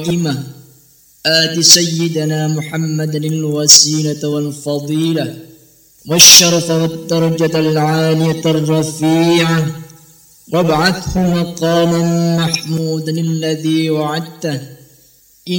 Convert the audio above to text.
القائمة آت سيدنا محمد الوسيلة والفضيلة والشرف والدرجة العالية الرفيعة وابعثه مقاما محمودا الذي وعدته